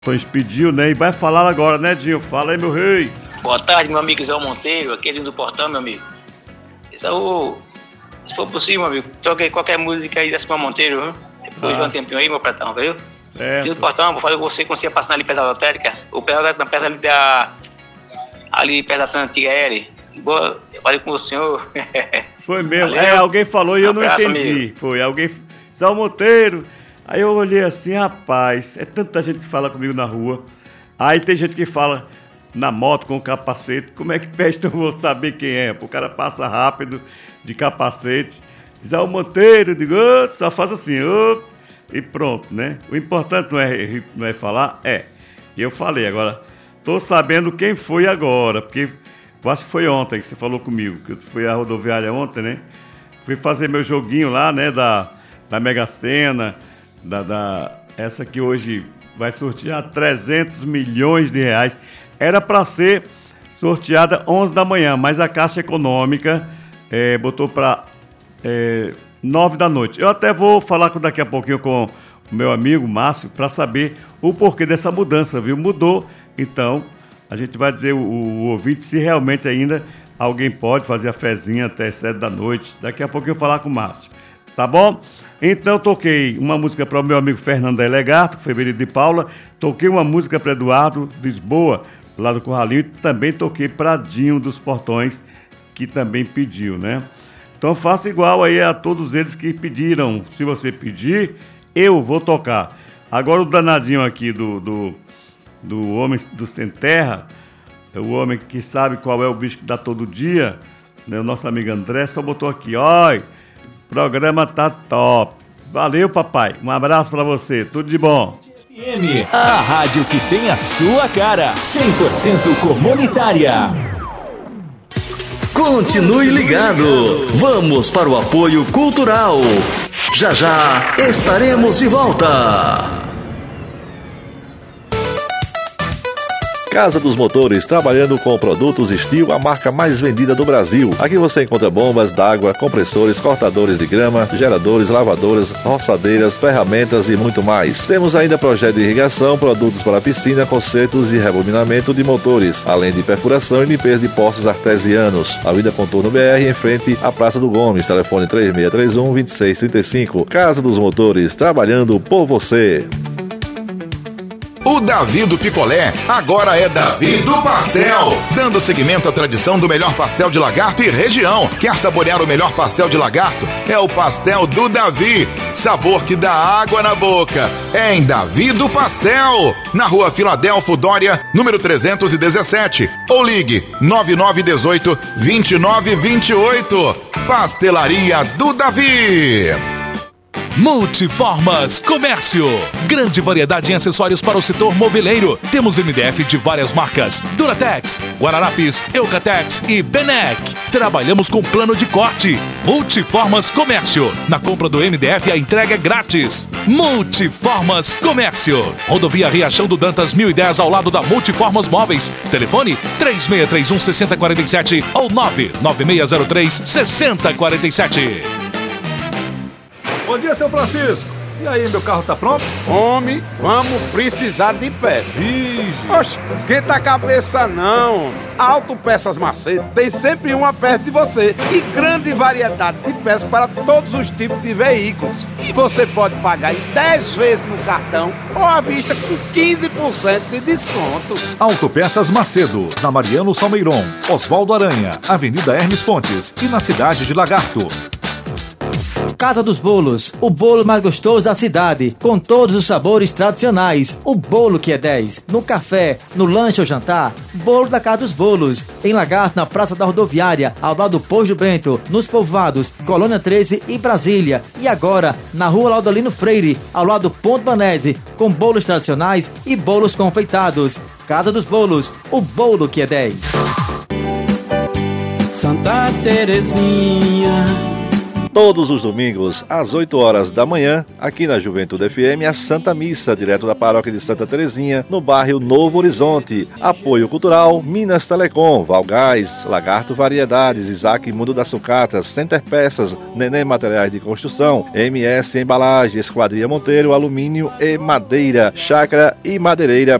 Pediu, né? E vai falar agora, né, Dinho? Fala aí, meu rei. Boa tarde, meu amigo Zé Monteiro, aqui dentro do portão, meu amigo. Se for possível, meu amigo, toque qualquer música aí da Simão Monteiro, viu? Depois de um tempinho aí, meu pretão, viu? Certo. Dentro do portão, vou falar com você quando você passar ali perto da lotérica. O pé na perto ali perto da Tantiga L. Boa, eu falei com o senhor. Foi mesmo. Valeu. Alguém falou e eu não Abraço, entendi. amigo. Foi alguém. Zé Monteiro. Aí eu olhei assim, rapaz, é tanta gente que fala comigo na rua. Aí tem gente que fala na moto com capacete. Como é que peste eu vou saber quem é? O cara passa rápido de capacete. Zé Monteiro, digo, só faz assim, e pronto, né? O importante não é falar, E eu falei, agora, tô sabendo quem foi agora, porque eu acho que foi ontem que você falou comigo, que eu fui à rodoviária ontem, né? Fui fazer meu joguinho lá, né, da Mega Sena, essa que hoje vai sortear 300 milhões de reais. Era para ser sorteada 11 da manhã, mas a Caixa Econômica botou para 9 da noite. Eu até vou falar daqui a pouquinho com o meu amigo Márcio para saber o porquê dessa mudança, viu? Mudou, então a gente vai dizer o ouvinte se realmente ainda alguém pode fazer a fezinha até 7 da noite. Daqui a pouquinho eu vou falar com o Márcio, tá bom? Então toquei uma música para o meu amigo Fernando Delegato, Fevereiro de Paula, toquei uma música para Eduardo Lisboa, lá do Curralinho, e também toquei para Dinho dos Portões, que também pediu, né? Então faça igual aí a todos eles que pediram. Se você pedir, eu vou tocar. Agora o danadinho aqui do Homem do Sem Terra, o homem que sabe qual é o bicho que dá todo dia, né? O nosso amigo André só botou aqui, olha, o programa tá top. Valeu, papai. Um abraço pra você. Tudo de bom. A rádio que tem a sua cara. 100% comunitária. Continue ligado. Vamos para o apoio cultural. Já já estaremos de volta. Casa dos Motores, trabalhando com produtos Steel, a marca mais vendida do Brasil. Aqui você encontra bombas d'água, compressores, cortadores de grama, geradores, lavadoras, roçadeiras, ferramentas e muito mais. Temos ainda projeto de irrigação, produtos para piscina, consertos e rebobinamento de motores, além de perfuração e limpeza de poços artesianos. Avenida Contorno BR, em frente à Praça do Gomes, telefone 3631-2635. Casa dos Motores, trabalhando por você. O Davi do Picolé agora é Davi do Pastel, dando seguimento à tradição do melhor pastel de lagarto e região. Quer saborear o melhor pastel de lagarto? É o pastel do Davi. Sabor que dá água na boca. É em Davi do Pastel, na rua Filadélfo Dória, número 317. Ou ligue 9918-2928. Pastelaria do Davi. Multiformas Comércio. Grande variedade em acessórios para o setor moveleiro. Temos MDF de várias marcas: Duratex, Guararapes, Eucatex e Benec. Trabalhamos com plano de corte. Multiformas Comércio. Na compra do MDF a entrega é grátis. Multiformas Comércio. Rodovia Riachão do Dantas 1010 ao lado da Multiformas Móveis. Telefone 3631-6047 ou 99603-6047. Bom dia, seu Francisco. E aí, meu carro tá pronto? Homem, vamos precisar de peça. Oxe, esquenta a cabeça não. Autopeças Macedo tem sempre uma perto de você e grande variedade de peças para todos os tipos de veículos. E você pode pagar em 10 vezes no cartão ou à vista com 15% de desconto. Autopeças Macedo, na Mariano Salmeiron, Oswaldo Aranha, Avenida Hermes Fontes e na cidade de Lagarto. Casa dos Bolos, o bolo mais gostoso da cidade, com todos os sabores tradicionais. O bolo que é 10. No café, no lanche ou jantar, bolo da Casa dos Bolos. Em Lagarto, na Praça da Rodoviária, ao lado do Posto Bento, nos Povoados, Colônia 13 e Brasília. E agora, na Rua Laudolino Freire, ao lado do Ponto Banese, com bolos tradicionais e bolos confeitados. Casa dos Bolos, o bolo que é 10. Santa Terezinha, Todos os domingos, às 8 horas da manhã, aqui na Juventude FM, a Santa Missa, direto da Paróquia de Santa Terezinha, no bairro Novo Horizonte. Apoio cultural, Minas Telecom, Valgás, Lagarto Variedades, Isaac Mundo das Sucatas, Center Peças, Neném Materiais de Construção, MS Embalagens, Esquadria Monteiro, Alumínio e Madeira, Chácara e Madeireira